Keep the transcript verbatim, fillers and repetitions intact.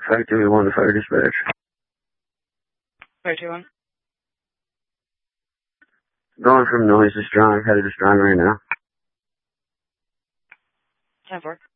five two one, fire dispatch. five two one. Going from noise to strong, headed to strong right now. ten four.